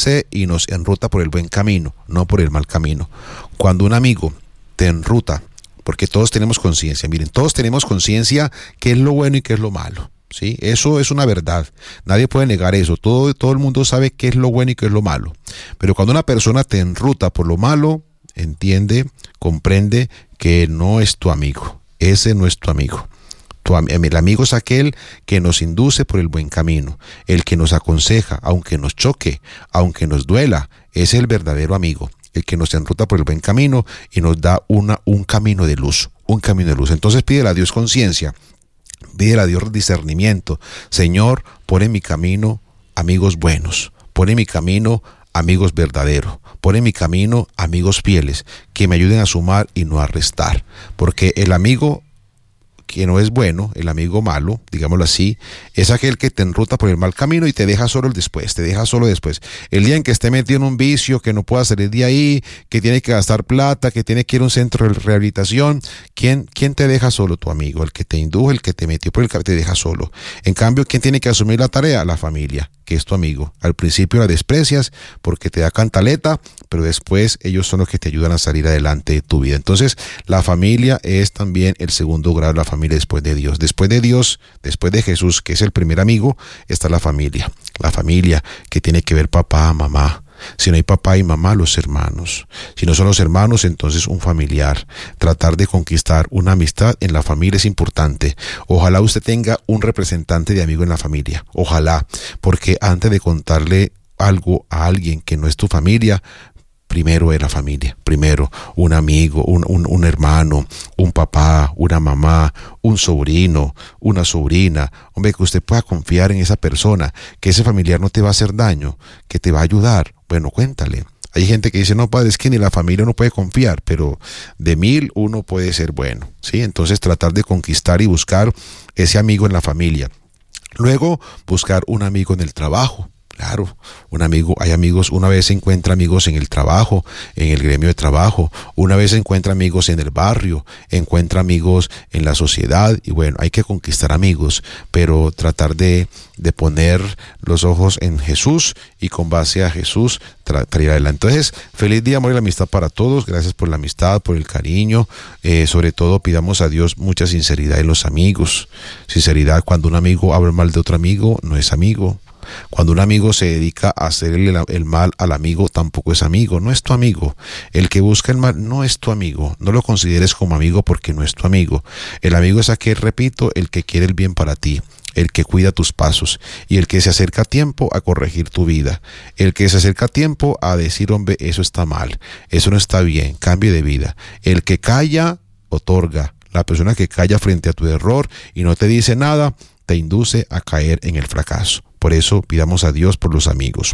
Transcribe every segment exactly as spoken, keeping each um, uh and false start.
conduce y nos enruta por el buen camino, no por el mal camino. Cuando un amigo te enruta, porque todos tenemos conciencia, miren, todos tenemos conciencia qué es lo bueno y qué es lo malo, ¿sí? Eso es una verdad, nadie puede negar eso, todo, todo el mundo sabe qué es lo bueno y qué es lo malo. Pero cuando una persona te enruta por lo malo, entiende, comprende que no es tu amigo, ese no es tu amigo. Tu, el amigo es aquel que nos induce por el buen camino, el que nos aconseja, aunque nos choque, aunque nos duela, es el verdadero amigo. El que nos enruta por el buen camino y nos da una, un camino de luz, un camino de luz. Entonces pídele a Dios conciencia, pídele a Dios discernimiento. Señor, pon en mi camino amigos buenos, pon en mi camino amigos verdaderos, pon en mi camino amigos fieles, que me ayuden a sumar y no a restar. Porque el amigo que no es bueno, el amigo malo, digámoslo así, es aquel que te enruta por el mal camino y te deja solo después, te deja solo después. El día en que esté metido en un vicio, que no pueda salir de ahí, que tiene que gastar plata, que tiene que ir a un centro de rehabilitación, ¿quién, quién te deja solo? Tu amigo, el que te indujo, el que te metió por el camino, te deja solo. En cambio, ¿quién tiene que asumir la tarea? La familia, que es tu amigo. Al principio la desprecias porque te da cantaleta, pero después ellos son los que te ayudan a salir adelante de tu vida. Entonces, la familia es también el segundo grado, la familia después de Dios. Después de Dios, después de Jesús, que es el primer amigo, está la familia. La familia que tiene que ver papá, mamá. Si no hay papá y mamá, los hermanos. Si no son los hermanos, entonces un familiar. Tratar de conquistar una amistad en la familia es importante. Ojalá usted tenga un representante de amigo en la familia. Ojalá, porque antes de contarle algo a alguien que no es tu familia, primero es la familia, primero un amigo, un, un, un hermano, un papá, una mamá, un sobrino, una sobrina, hombre, que usted pueda confiar en esa persona, que ese familiar no te va a hacer daño, que te va a ayudar. Bueno, cuéntale. Hay gente que dice, no, padre, es que ni la familia no puede confiar, pero de mil uno puede ser bueno, ¿sí? Entonces tratar de conquistar y buscar ese amigo en la familia. Luego, buscar un amigo en el trabajo. Claro, un amigo, hay amigos, una vez se encuentra amigos en el trabajo, en el gremio de trabajo, una vez se encuentra amigos en el barrio, encuentra amigos en la sociedad, y bueno, hay que conquistar amigos, pero tratar de, de poner los ojos en Jesús y con base a Jesús tratar ir adelante. Entonces, feliz día, amor y la amistad para todos, gracias por la amistad, por el cariño, eh, sobre todo pidamos a Dios mucha sinceridad en los amigos, sinceridad, cuando un amigo habla mal de otro amigo, no es amigo. Cuando un amigo se dedica a hacerle el mal al amigo, tampoco es amigo, no es tu amigo. El que busca el mal no es tu amigo, no lo consideres como amigo porque no es tu amigo. El amigo es aquel, repito, el que quiere el bien para ti, el que cuida tus pasos y el que se acerca a tiempo a corregir tu vida, el que se acerca a tiempo a decir, hombre, eso está mal, eso no está bien, cambie de vida. El que calla, otorga. La persona que calla frente a tu error y no te dice nada, te induce a caer en el fracaso. Por eso pidamos a Dios por los amigos.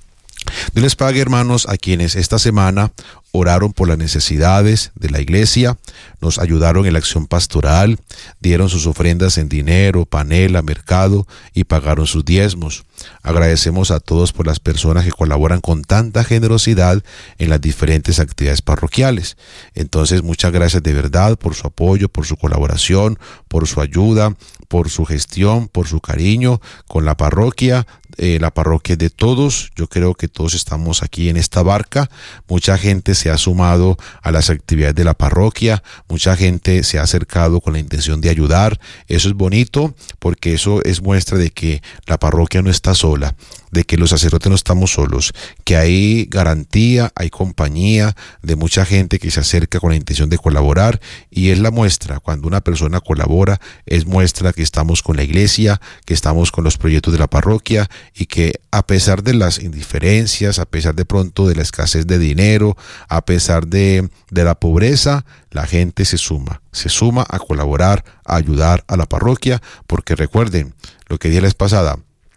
Dios les pague, hermanos, a quienes esta semana oraron por las necesidades de la iglesia, nos ayudaron en la acción pastoral, dieron sus ofrendas en dinero, panela, mercado y pagaron sus diezmos. Agradecemos a todos por las personas que colaboran con tanta generosidad en las diferentes actividades parroquiales. Entonces, muchas gracias de verdad por su apoyo, por su colaboración, por su ayuda, por su gestión, por su cariño con la parroquia. Eh, la parroquia es de todos, yo creo que todos estamos aquí en esta barca, mucha gente se ha sumado a las actividades de la parroquia, mucha gente se ha acercado con la intención de ayudar, eso es bonito porque eso es muestra de que la parroquia no está sola, de que los sacerdotes no estamos solos, que hay garantía, hay compañía de mucha gente que se acerca con la intención de colaborar y es la muestra, cuando una persona colabora, es muestra que estamos con la iglesia, que estamos con los proyectos de la parroquia y que a pesar de las indiferencias, a pesar de pronto de la escasez de dinero, a pesar de, de la pobreza, la gente se suma, se suma a colaborar, a ayudar a la parroquia, porque recuerden lo que dije la vez pasada,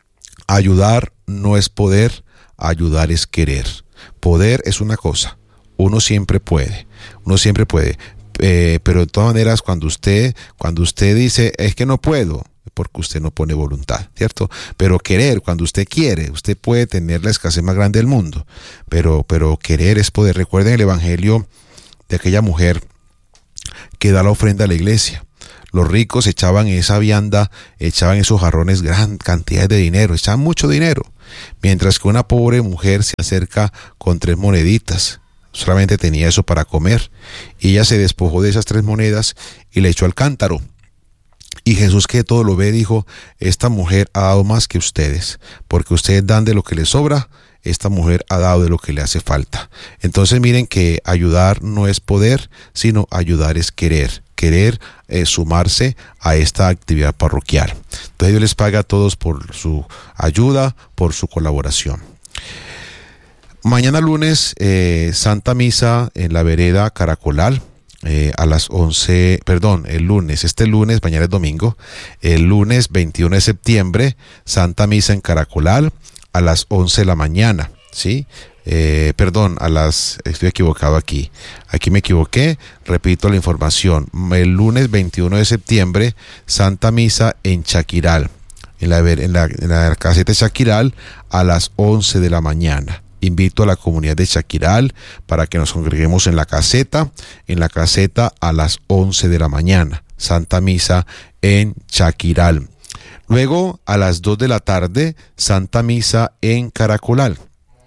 ayudar no es poder, ayudar es querer. Poder es una cosa, uno siempre puede, uno siempre puede, eh, pero de todas maneras cuando usted, cuando usted dice es que no puedo, porque usted no pone voluntad, ¿cierto? Pero querer, cuando usted quiere, usted puede tener la escasez más grande del mundo, pero, pero querer es poder. Recuerden el evangelio de aquella mujer que da la ofrenda a la iglesia. Los ricos echaban esa vianda, echaban esos jarrones gran cantidades de dinero, echaban mucho dinero. mientras que una pobre mujer se acerca con tres moneditas. Solamente tenía eso para comer. Y ella se despojó de esas tres monedas y le echó al cántaro. Y Jesús, que todo lo ve, dijo: esta mujer ha dado más que ustedes, porque ustedes dan de lo que les sobra, esta mujer ha dado de lo que le hace falta. Entonces miren que ayudar no es poder, sino ayudar es querer. Querer eh, sumarse a esta actividad parroquial. Entonces Dios les paga a todos por su ayuda, por su colaboración. Mañana lunes, eh, Santa Misa en la vereda Caracolal. Eh, a las once, perdón, el lunes, este lunes, mañana es domingo, el lunes veintiuno de septiembre, Santa Misa en Caracolal a las once de la mañana, ¿sí? Eh, perdón, a las, estoy equivocado aquí, aquí me equivoqué, repito la información, el lunes veintiuno de septiembre, Santa Misa en Chaquiral, en la, en la, en la caseta de Chaquiral a las once de la mañana. Invito a la comunidad de Chaquiral para que nos congreguemos en la caseta, en la caseta a las once de la mañana, Santa Misa en Chaquiral. Luego a las dos de la tarde, Santa Misa en Caracolal,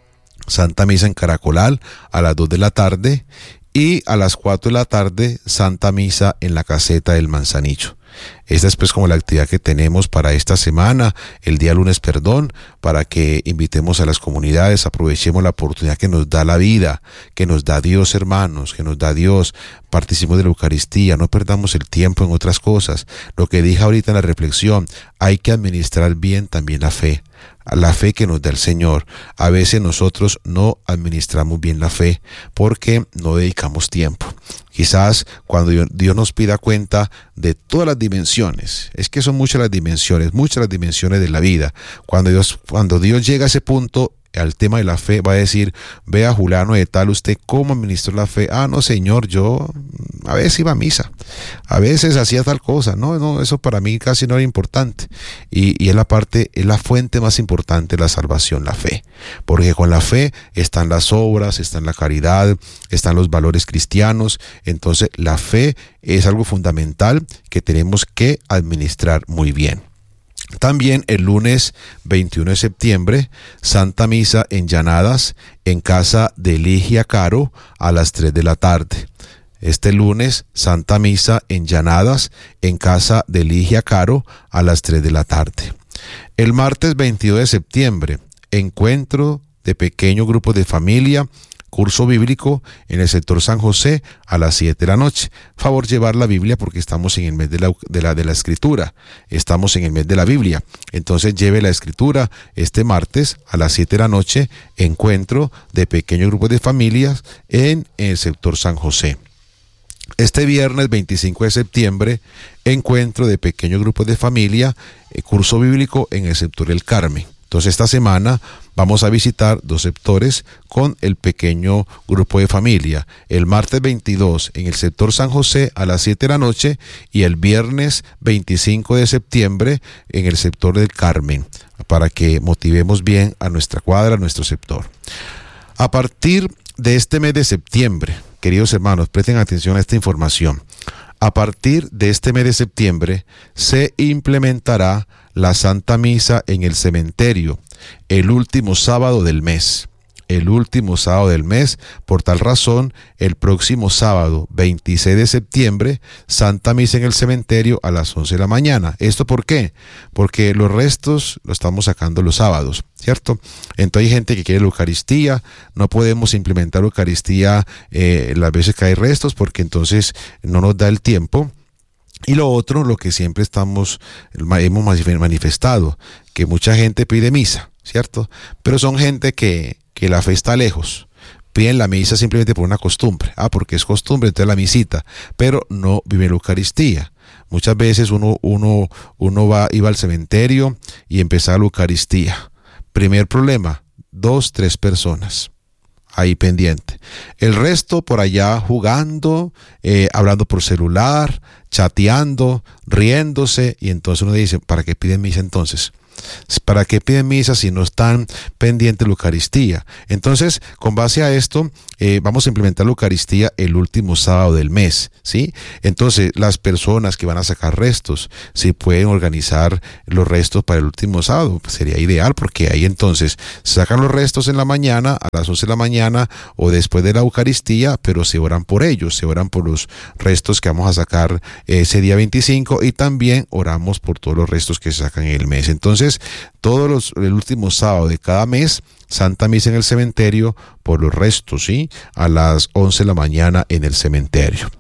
Santa Misa en Caracolal a las dos de la tarde, y a las cuatro de la tarde, Santa Misa en la caseta del Manzanillo. Esta es pues como la actividad que tenemos para esta semana, el día lunes, perdón, para que invitemos a las comunidades, aprovechemos la oportunidad que nos da la vida, que nos da Dios, hermanos, que nos da Dios, participemos de la Eucaristía, no perdamos el tiempo en otras cosas. Lo que dije ahorita en la reflexión, hay que administrar bien también la fe, la fe que nos da el Señor. A veces nosotros no administramos bien la fe porque no dedicamos tiempo. Quizás cuando Dios nos pida cuenta de todas las dimensiones, es que son muchas las dimensiones, muchas las dimensiones de la vida. Cuando Dios, cuando Dios llega a ese punto, al tema de la fe, va a decir: vea, Juliano de tal, ¿usted cómo administró la fe? Ah, no, Señor, yo a veces iba a misa, a veces hacía tal cosa. No, no, eso para mí casi no era importante. Y, y es la parte, es la fuente más importante de la salvación, la fe. Porque con la fe están las obras, están la caridad, están los valores cristianos. Entonces la fe es algo fundamental que tenemos que administrar muy bien. También el lunes veintiuno de septiembre, Santa Misa en Llanadas, en casa de Ligia Caro, a las tres de la tarde. Este lunes, Santa Misa en Llanadas, en casa de Ligia Caro, a las tres de la tarde. El martes veintidós de septiembre, encuentro de pequeño grupo de familia, curso bíblico en el sector San José a las siete de la noche. Favor llevar la Biblia porque estamos en el mes de la, de la, de la escritura. Estamos en el mes de la Biblia. Entonces lleve la escritura este martes a las siete de la noche, encuentro de pequeño grupo de familias en el sector San José. Este viernes veinticinco de septiembre, encuentro de pequeño grupo de familia, curso bíblico en el sector El Carmen. Entonces esta semana vamos a visitar dos sectores con el pequeño grupo de familia. El martes veintidós en el sector San José a las siete de la noche y el viernes veinticinco de septiembre en el sector del Carmen, para que motivemos bien a nuestra cuadra, a nuestro sector. A partir de este mes de septiembre, queridos hermanos, presten atención a esta información. A partir de este mes de septiembre se implementará la Santa Misa en el cementerio el último sábado del mes. El último sábado del mes. Por tal razón, el próximo sábado, veintiséis de septiembre, Santa Misa en el cementerio a las once de la mañana. ¿Esto por qué? Porque los restos los estamos sacando los sábados, ¿cierto? Entonces hay gente que quiere la Eucaristía. No podemos implementar la Eucaristía eh, las veces que hay restos porque entonces no nos da el tiempo. Y lo otro, lo que siempre estamos, hemos manifestado, que mucha gente pide misa, ¿cierto? Pero son gente que, que la fe está lejos. Piden la misa simplemente por una costumbre. Ah, porque es costumbre, entonces la misita. Pero no vive la Eucaristía. Muchas veces uno, uno, uno va, iba al cementerio y empezaba la Eucaristía. Primer problema, dos, tres personas ahí pendiente. El resto por allá jugando, eh, hablando por celular, chateando, riéndose, y entonces uno dice, ¿para qué piden misa entonces? ¿Para qué piden misa si no están pendientes de la Eucaristía? Entonces, con base a esto, eh, vamos a implementar la Eucaristía el último sábado del mes, ¿sí? Entonces, las personas que van a sacar restos, si pueden organizar los restos para el último sábado, pues sería ideal, porque ahí entonces sacan los restos en la mañana, a las once de la mañana o después de la Eucaristía, pero se oran por ellos, se oran por los restos que vamos a sacar ese día veinticinco y también oramos por todos los restos que se sacan en el mes. Entonces, todos los, el último sábado de cada mes, Santa Misa en el cementerio por los restos, ¿sí? A las once de la mañana en el cementerio.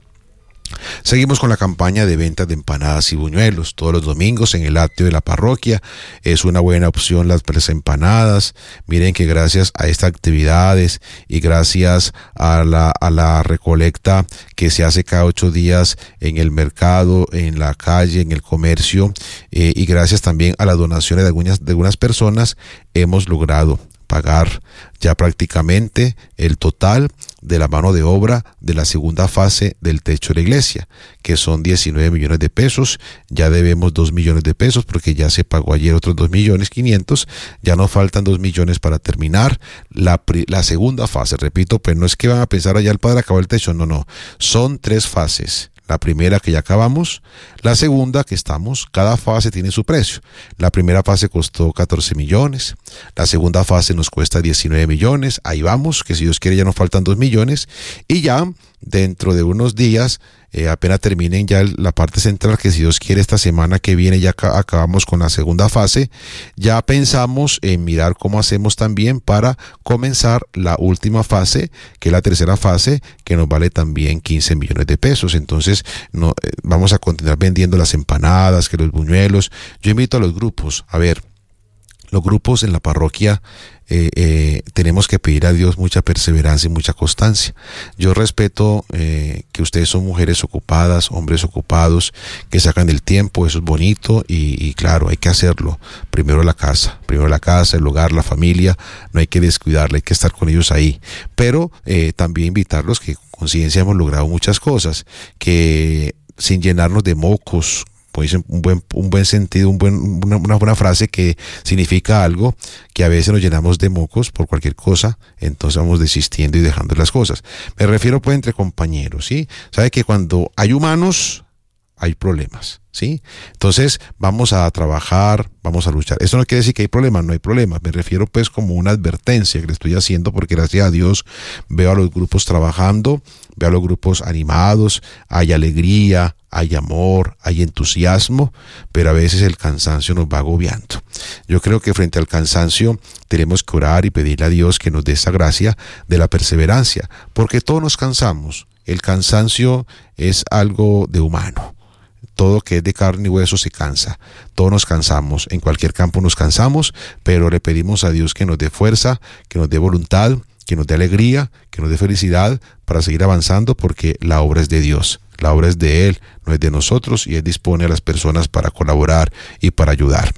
Seguimos con la campaña de ventas de empanadas y buñuelos todos los domingos en el atrio de la parroquia. Es una buena opción las empanadas. Miren que gracias a estas actividades y gracias a la, a la recolecta que se hace cada ocho días en el mercado, en la calle, en el comercio, eh, y gracias también a las donaciones de algunas, de algunas personas, hemos logrado pagar ya prácticamente el total de la mano de obra de la segunda fase del techo de la iglesia, que son diecinueve millones de pesos. Ya debemos dos millones de pesos porque ya se pagó ayer otros dos millones quinientos. Ya nos faltan dos millones para terminar la, la segunda fase. Repito, pues no es que van a pensar allá el padre acabó el techo, no, no. Son tres fases. La primera que ya acabamos, la segunda que estamos, cada fase tiene su precio. La primera fase costó catorce millones, la segunda fase nos cuesta diecinueve millones, ahí vamos, que si Dios quiere ya nos faltan dos millones, y ya dentro de unos días, eh, apenas terminen ya la parte central, que si Dios quiere esta semana que viene ya ca- acabamos con la segunda fase, ya pensamos en mirar cómo hacemos también para comenzar la última fase, que es la tercera fase, que nos vale también quince millones de pesos. Entonces no, eh, vamos a continuar vendiendo las empanadas, que los buñuelos. Yo invito a los grupos, a ver, los grupos en la parroquia, eh, eh, tenemos que pedir a Dios mucha perseverancia y mucha constancia. Yo respeto eh, que ustedes son mujeres ocupadas, hombres ocupados, que sacan el tiempo, eso es bonito y, y claro, hay que hacerlo. Primero la casa, primero la casa, el hogar, la familia, no hay que descuidarla, hay que estar con ellos ahí. Pero eh, también invitarlos que con conciencia hemos logrado muchas cosas, que sin llenarnos de mocos, pues un buen, un buen sentido, un buen, una, una buena frase que significa algo, que a veces nos llenamos de mocos por cualquier cosa, entonces vamos desistiendo y dejando las cosas. Me refiero pues entre compañeros, ¿sí? Sabe que cuando hay humanos, hay problemas, ¿sí? Entonces vamos a trabajar, vamos a luchar. Esto no quiere decir que hay problemas, no hay problemas. Me refiero pues como una advertencia que le estoy haciendo, porque gracias a Dios veo a los grupos trabajando, veo a los grupos animados, hay alegría, hay amor, hay entusiasmo, pero a veces el cansancio nos va agobiando. Yo creo que frente al cansancio tenemos que orar y pedirle a Dios que nos dé esa gracia de la perseverancia, porque todos nos cansamos. El cansancio es algo de humano. Todo que es de carne y hueso se cansa. Todos nos cansamos, en cualquier campo nos cansamos, pero le pedimos a Dios que nos dé fuerza, que nos dé voluntad, que nos dé alegría, que nos dé felicidad para seguir avanzando, porque la obra es de Dios, la obra es de Él, no es de nosotros, y Él dispone a las personas para colaborar y para ayudar.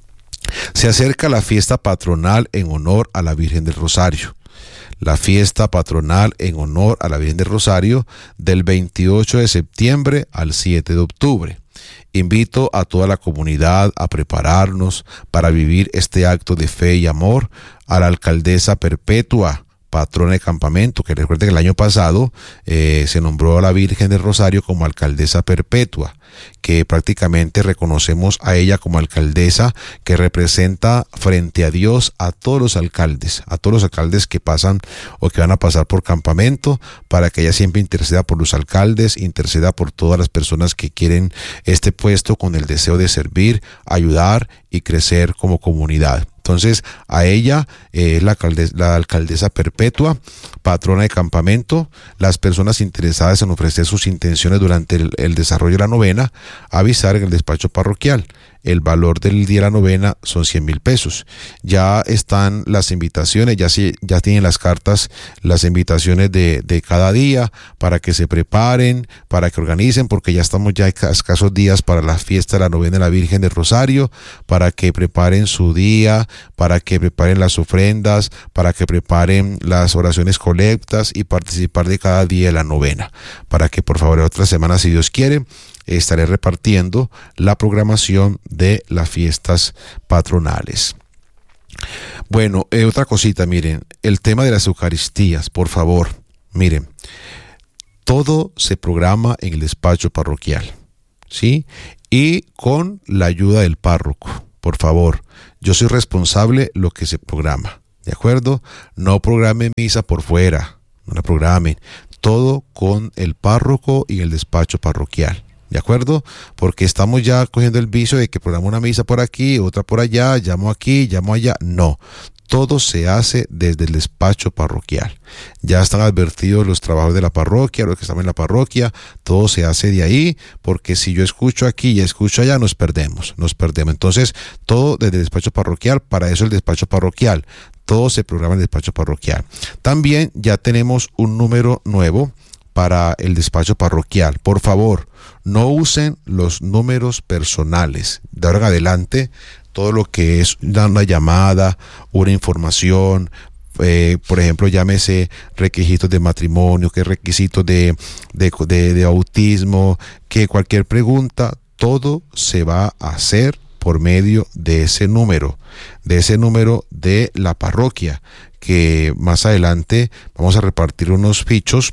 Se acerca la fiesta patronal en honor a la Virgen del Rosario. La fiesta patronal en honor a la Virgen del Rosario del veintiocho de septiembre al siete de octubre. Invito a toda la comunidad a prepararnos para vivir este acto de fe y amor a la alcaldesa Perpetua, patrona de campamento, que recuerden que el año pasado eh, se nombró a la Virgen del Rosario como alcaldesa perpetua, que prácticamente reconocemos a ella como alcaldesa que representa frente a Dios a todos los alcaldes, a todos los alcaldes que pasan o que van a pasar por campamento, para que ella siempre interceda por los alcaldes, interceda por todas las personas que quieren este puesto con el deseo de servir, ayudar y crecer como comunidad. Entonces, a ella es eh, la, alcaldesa, la alcaldesa perpetua, patrona de campamento. Las personas interesadas en ofrecer sus intenciones durante el, el desarrollo de la novena, avisar en el despacho parroquial. El valor del día de la novena son cien mil pesos. Ya están las invitaciones, ya, se, ya tienen las cartas, las invitaciones de, de cada día para que se preparen, para que organicen, porque ya estamos ya a escasos días para la fiesta de la novena de la Virgen del Rosario, para que preparen su día, para que preparen las ofrendas, para que preparen las oraciones colectas y participar de cada día de la novena, para que por favor otra semana, si Dios quiere, estaré repartiendo la programación de las fiestas patronales. Bueno, eh, otra cosita, miren, el tema de las Eucaristías, por favor, miren, todo se programa en el despacho parroquial, ¿sí? Y con la ayuda del párroco, por favor, yo soy responsable lo que se programa, ¿de acuerdo? No programe misa por fuera, no la programen, todo con el párroco y el despacho parroquial. ¿De acuerdo? Porque estamos ya cogiendo el vicio de que programo una misa por aquí, otra por allá, llamo aquí, llamo allá. No, todo se hace desde el despacho parroquial. Ya están advertidos los trabajos de la parroquia, los que están en la parroquia, todo se hace de ahí, porque si yo escucho aquí y escucho allá, nos perdemos, nos perdemos. Entonces, todo desde el despacho parroquial, para eso el despacho parroquial. Todo se programa en el despacho parroquial. También ya tenemos un número nuevo para el despacho parroquial. Por favor, no usen los números personales. De ahora en adelante, todo lo que es una llamada, una información, eh, por ejemplo, llámese requisitos de matrimonio, que requisitos de, de, de, de autismo, que cualquier pregunta, todo se va a hacer por medio de ese número, de ese número de la parroquia, que más adelante vamos a repartir unos fichos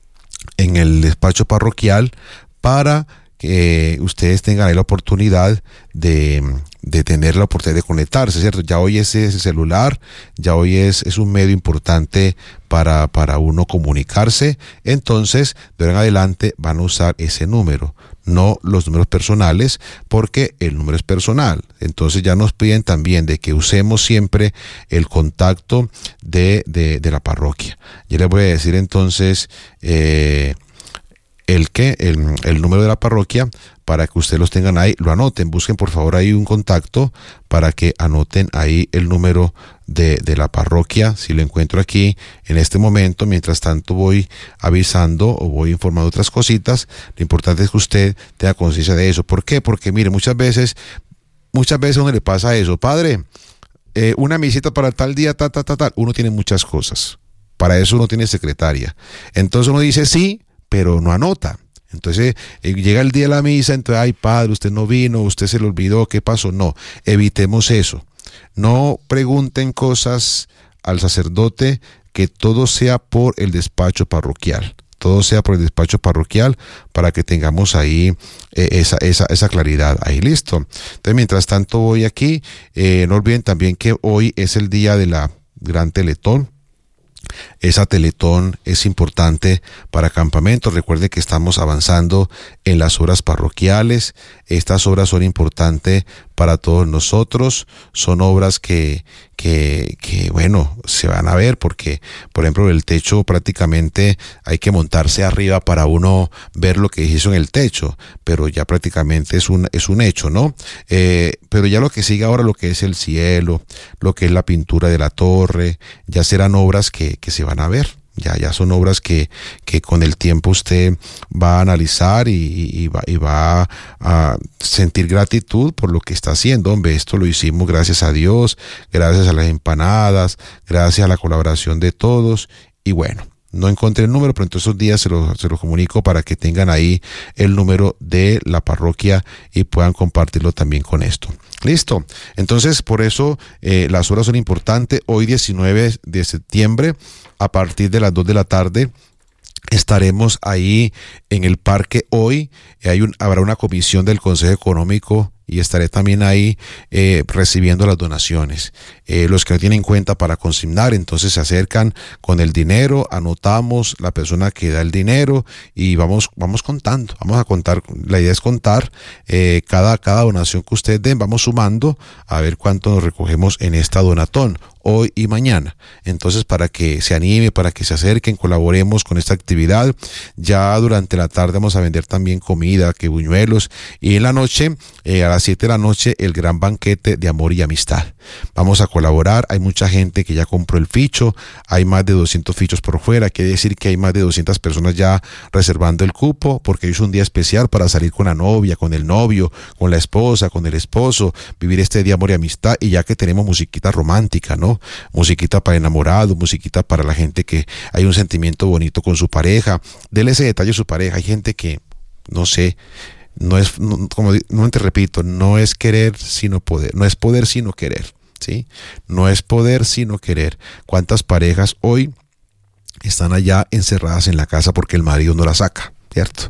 en el despacho parroquial para que ustedes tengan ahí la oportunidad de, de tener la oportunidad de conectarse, ¿cierto? Ya hoy es ese celular, ya hoy es, es un medio importante para, para uno comunicarse. Entonces, de ahora en adelante van a usar ese número, no los números personales, porque el número es personal. Entonces ya nos piden también de que usemos siempre el contacto de, de, de la parroquia. Yo les voy a decir entonces eh, el que el, el número de la parroquia, para que ustedes los tengan ahí, lo anoten, busquen por favor ahí un contacto para que anoten ahí el número de, de la parroquia. Si lo encuentro aquí en este momento, mientras tanto voy avisando o voy informando otras cositas. Lo importante es que usted tenga conciencia de eso. ¿Por qué? Porque mire, muchas veces, muchas veces a uno le pasa eso, padre, eh, una visita para tal día, tal, tal, tal, tal. Uno tiene muchas cosas. Para eso uno tiene secretaria. Entonces uno dice sí, pero no anota. Entonces eh, llega el día de la misa, entonces, ay padre, usted no vino, usted se le olvidó, ¿qué pasó? No, evitemos eso. No pregunten cosas al sacerdote, que todo sea por el despacho parroquial. Todo sea por el despacho parroquial para que tengamos ahí eh, esa, esa, esa claridad. Ahí listo. Entonces, mientras tanto voy aquí, eh, no olviden también que hoy es el día de la Gran Teletón. Esa Teletón es importante para campamentos. Recuerden que estamos avanzando en las obras parroquiales. Estas obras son importantes para todos nosotros. Son obras que, que, que, bueno, se van a ver porque, por ejemplo, el techo prácticamente hay que montarse arriba para uno ver lo que hizo en el techo, pero ya prácticamente es un, es un hecho, ¿no? Eh, pero ya lo que sigue ahora, lo que es el cielo, lo que es la pintura de la torre, ya serán obras que, que se van a ver. Ya, ya son obras que, que con el tiempo usted va a analizar y, y, va, y va a sentir gratitud por lo que está haciendo. Hombre, esto lo hicimos gracias a Dios, gracias a las empanadas, gracias a la colaboración de todos. Y bueno, no encontré el número, pero en todos esos días se lo, se lo comunico para que tengan ahí el número de la parroquia y puedan compartirlo también con esto. Listo. Entonces, por eso eh, las horas son importantes. Hoy, diecinueve de septiembre, a partir de las dos de la tarde, estaremos ahí en el parque hoy. Hay un, habrá una comisión del Consejo Económico y estaré también ahí eh, recibiendo las donaciones. Eh, los que no tienen cuenta para consignar, entonces se acercan con el dinero, anotamos la persona que da el dinero y vamos, vamos contando, vamos a contar. La idea es contar eh, cada, cada donación que ustedes den, vamos sumando a ver cuánto nos recogemos en esta donatón, hoy y mañana. Entonces, para que se anime, para que se acerquen, colaboremos con esta actividad. Ya durante la tarde vamos a vender también comida, que buñuelos, y en la noche, eh, a las siete de la noche, el gran banquete de amor y amistad. Vamos a colaborar. Hay mucha gente que ya compró el ficho, hay más de doscientos fichos por fuera, quiere decir que hay más de doscientas personas ya reservando el cupo, porque es un día especial para salir con la novia, con el novio, con la esposa, con el esposo, vivir este día de amor y amistad, y ya que tenemos musiquita romántica, ¿no? Musiquita para enamorados, musiquita para la gente que hay un sentimiento bonito con su pareja. Dele ese detalle a su pareja. Hay gente que, no sé, No es, no, como no te repito, no es querer sino poder, no es poder sino querer, ¿sí? No es poder sino querer. ¿Cuántas parejas hoy están allá encerradas en la casa porque el marido no la saca, ¿cierto?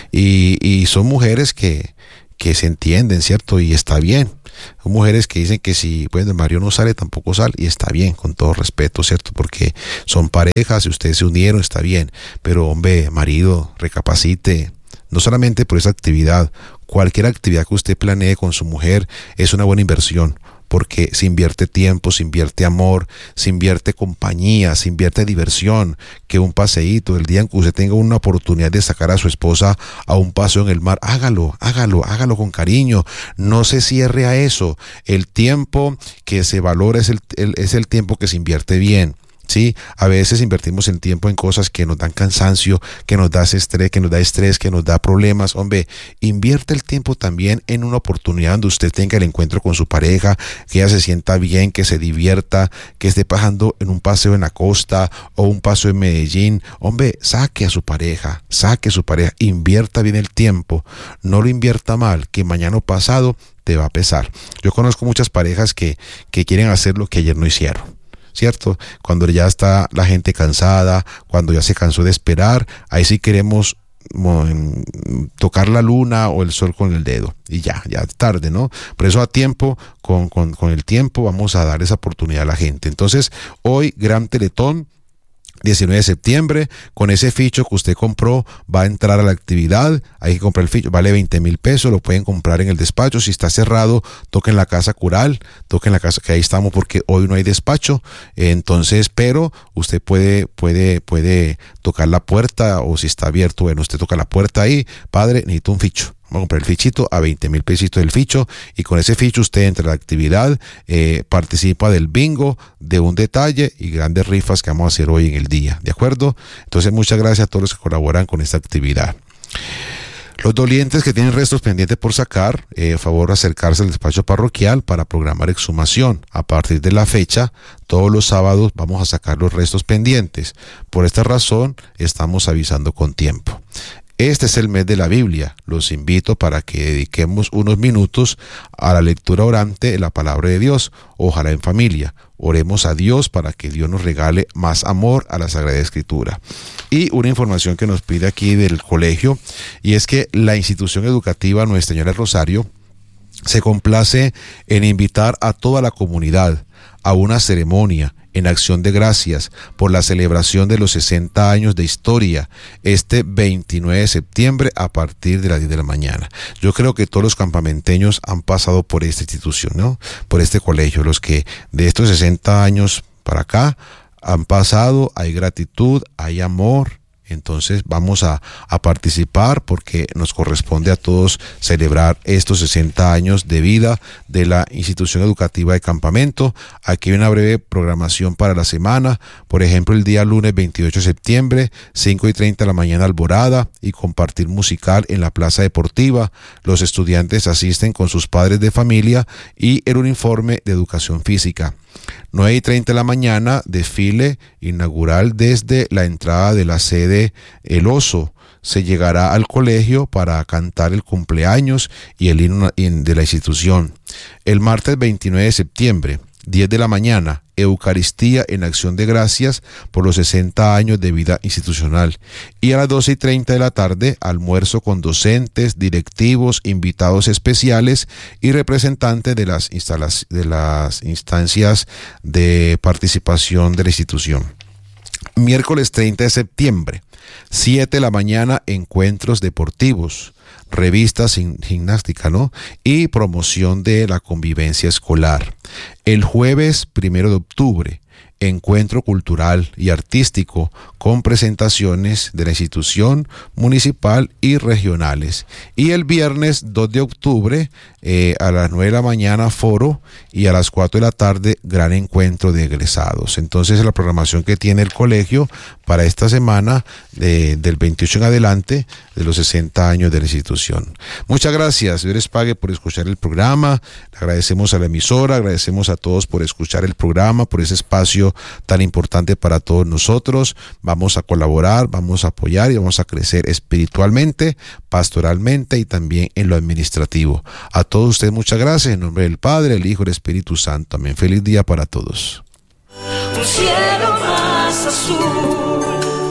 Y, y son mujeres que, que se entienden, ¿cierto? Y está bien. Son mujeres que dicen que si bueno, el marido no sale, tampoco sale, y está bien, con todo respeto, ¿cierto? Porque son parejas y ustedes se unieron, está bien. Pero, hombre, marido, recapacite. No solamente por esa actividad, cualquier actividad que usted planee con su mujer es una buena inversión, porque se invierte tiempo, se invierte amor, se invierte compañía, se invierte diversión, que un paseíto, el día en que usted tenga una oportunidad de sacar a su esposa a un paseo en el mar, hágalo, hágalo, hágalo con cariño, no se cierre a eso. El tiempo que se valora es el, el, es el tiempo que se invierte bien. Sí, a veces invertimos el tiempo en cosas que nos dan cansancio, que nos da estrés, que nos da estrés, que nos da problemas. Hombre, invierte el tiempo también en una oportunidad donde usted tenga el encuentro con su pareja, que ella se sienta bien, que se divierta, que esté pasando en un paseo en la costa o un paseo en Medellín. Hombre, saque a su pareja, saque a su pareja, invierta bien el tiempo, no lo invierta mal, que mañana o pasado te va a pesar. Yo conozco muchas parejas que, que quieren hacer lo que ayer no hicieron, ¿cierto? Cuando ya está la gente cansada, cuando ya se cansó de esperar, ahí sí queremos bueno, tocar la luna o el sol con el dedo, y ya, ya es tarde, ¿no? Por eso a tiempo, con, con, con el tiempo vamos a dar esa oportunidad a la gente. Entonces, hoy, gran Teletón, diecinueve de septiembre, con ese ficho que usted compró, va a entrar a la actividad. Hay que comprar el ficho, vale veinte mil pesos, lo pueden comprar en el despacho. Si está cerrado, toquen la casa cural, toquen la casa, que ahí estamos porque hoy no hay despacho. Entonces, pero usted puede, puede, puede tocar la puerta, o si está abierto, bueno, usted toca la puerta ahí, padre, necesito un ficho. Vamos a comprar el fichito a veinte mil pesitos del ficho, y con ese ficho usted entra a la actividad, eh, participa del bingo, de un detalle y grandes rifas que vamos a hacer hoy en el día, ¿de acuerdo? Entonces, muchas gracias a todos los que colaboran con esta actividad. Los dolientes que tienen restos pendientes por sacar, eh, favor acercarse al despacho parroquial para programar exhumación. A partir de la fecha, todos los sábados vamos a sacar los restos pendientes. Por esta razón, estamos avisando con tiempo. Este es el mes de la Biblia. Los invito para que dediquemos unos minutos a la lectura orante de la palabra de Dios, ojalá en familia. Oremos a Dios para que Dios nos regale más amor a la Sagrada Escritura. Y una información que nos pide aquí del colegio, y es que la institución educativa Nuestra Señora del Rosario se complace en invitar a toda la comunidad a una ceremonia en acción de gracias por la celebración de los sesenta años de historia este veintinueve de septiembre a partir de las diez de la mañana. Yo creo que todos los campamenteños han pasado por esta institución, ¿no? Por este colegio. Los que de estos sesenta años para acá han pasado, hay gratitud, hay amor. Entonces vamos a, a participar porque nos corresponde a todos celebrar estos sesenta años de vida de la institución educativa de Campamento. Aquí hay una breve programación para la semana. Por ejemplo, el día lunes veintiocho de septiembre, cinco y treinta de la mañana, alborada y compartir musical en la plaza deportiva. Los estudiantes asisten con sus padres de familia y el uniforme de educación física. nueve y treinta de la mañana, desfile inaugural desde la entrada de la sede El Oso. Se llegará al colegio para cantar el cumpleaños y el himno de la institución. El martes veintinueve de septiembre, diez de la mañana, Eucaristía en acción de gracias por los sesenta años de vida institucional. Y a las doce y treinta de la tarde, almuerzo con docentes, directivos, invitados especiales y representantes de las, instalac- de las instancias de participación de la institución. Miércoles treinta de septiembre, siete de la mañana, encuentros deportivos, revistas gimnástica, ¿no? Y promoción de la convivencia escolar. El jueves primero de octubre, encuentro cultural y artístico con presentaciones de la institución municipal y regionales. Y el viernes dos de octubre, eh, a las nueve de la mañana, foro, y a las cuatro de la tarde, gran encuentro de egresados. Entonces, la programación que tiene el colegio para esta semana, de, del veintiocho en adelante, de los sesenta años de la institución. Muchas gracias, Dios les pague por escuchar el programa. Agradecemos a la emisora, agradecemos a todos por escuchar el programa, por ese espacio proyecto tan importante para todos nosotros. Vamos a colaborar, vamos a apoyar y vamos a crecer espiritualmente, pastoralmente y también en lo administrativo. A todos ustedes muchas gracias en nombre del Padre, el Hijo y el Espíritu Santo. Amén. Feliz día para todos. Un cielo más azul.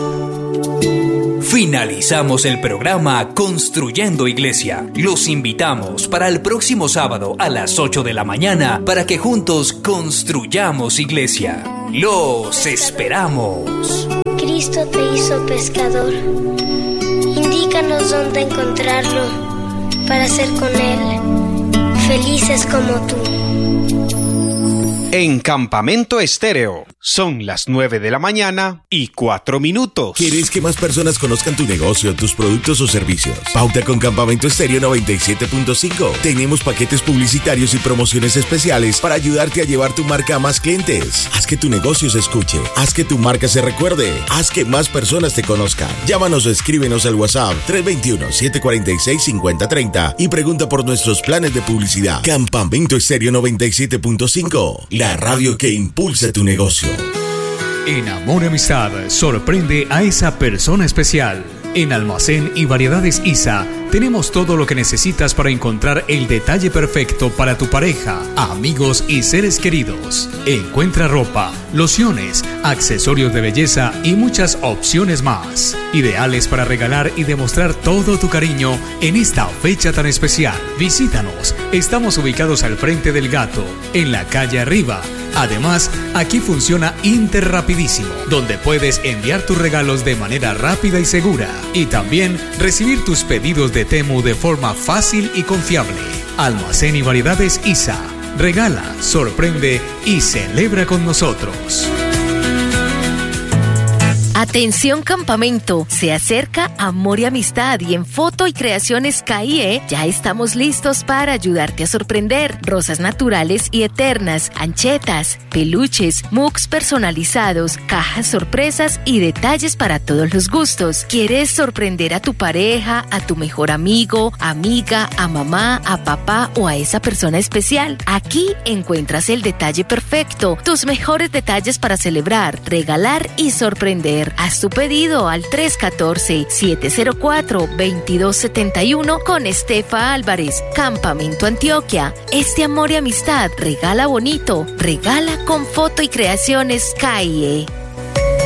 Finalizamos el programa Construyendo Iglesia. Los invitamos para el próximo sábado a las ocho de la mañana para que juntos construyamos iglesia. ¡Los esperamos! Cristo te hizo pescador. Indícanos dónde encontrarlo para ser con Él felices como tú. En Campamento Estéreo, son las nueve de la mañana y cuatro minutos. ¿Quieres que más personas conozcan tu negocio, tus productos o servicios? Pauta con Campamento Estéreo noventa y siete punto cinco. Tenemos paquetes publicitarios y promociones especiales para ayudarte a llevar tu marca a más clientes. Haz que tu negocio se escuche, haz que tu marca se recuerde, haz que más personas te conozcan. Llámanos o escríbenos al WhatsApp tres dos uno, siete cuatro seis, cinco cero tres cero y pregunta por nuestros planes de publicidad. Campamento Estéreo noventa y siete punto cinco. La radio que impulsa tu negocio. En Amor y Amistad, sorprende a esa persona especial. En Almacén y Variedades Isa tenemos todo lo que necesitas para encontrar el detalle perfecto para tu pareja, amigos y seres queridos. Encuentra ropa, lociones, accesorios de belleza y muchas opciones más, ideales para regalar y demostrar todo tu cariño en esta fecha tan especial. Visítanos, estamos ubicados al frente del Gato, en la calle Arriba. Además, aquí funciona Interrapidísimo, donde puedes enviar tus regalos de manera rápida y segura. Y también recibir tus pedidos de Temu de forma fácil y confiable. Almacén y Variedades Isa. Regala, sorprende y celebra con nosotros. Atención campamento, se acerca Amor y Amistad y en Foto y Creaciones K I E ya estamos listos para ayudarte a sorprender. Rosas naturales y eternas, anchetas, peluches, mugs personalizados, cajas sorpresas y detalles para todos los gustos. ¿Quieres sorprender a tu pareja, a tu mejor amigo, amiga, a mamá, a papá o a esa persona especial? Aquí encuentras el detalle perfecto, tus mejores detalles para celebrar, regalar y sorprender. Haz tu pedido al tres uno cuatro, siete cero cuatro, dos dos siete uno con Estefa Álvarez, Campamento Antioquia. Este Amor y Amistad regala bonito, regala con Foto y Creaciones K I E.